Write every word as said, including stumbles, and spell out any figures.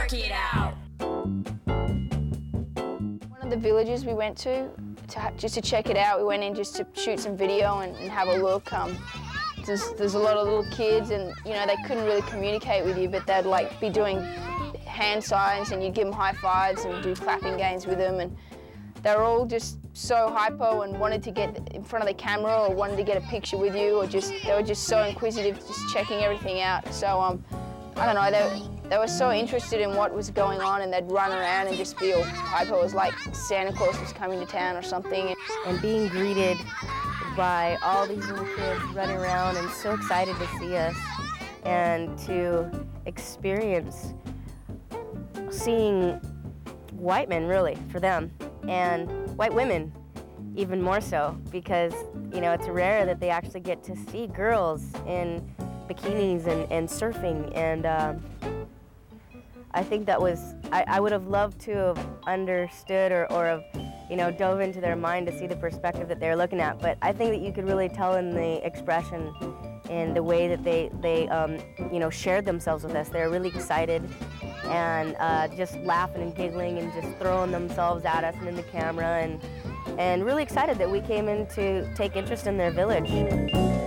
check it out. One of the villages we went to, to ha just to check it out, we went in just to shoot some video and, and have a look. Um, there's, there's a lot of little kids and, you know, they couldn't really communicate with you, but they'd like be doing hand signs and you'd give them high fives and do clapping games with them. And they were all just so hypo and wanted to get in front of the camera or wanted to get a picture with you, or just, they were just so inquisitive, just checking everything out. So, um, I don't know, they, they were so interested in what was going on, and they'd run around and just feel hypo. It was like Santa Claus was coming to town or something. And being greeted by all these little kids running around and so excited to see us and to experience seeing white men, really, for them, and white women even more so, because, you know, it's rare that they actually get to see girls in bikinis and, and surfing, and um, I think that was, I, I would have loved to have understood or, or have, you know, dove into their mind to see the perspective that they're looking at, but I think that you could really tell in the expression and the way that they, they um, you know, shared themselves with us. They're really excited and uh, just laughing and giggling and just throwing themselves at us and in the camera, and, and really excited that we came in to take interest in their village.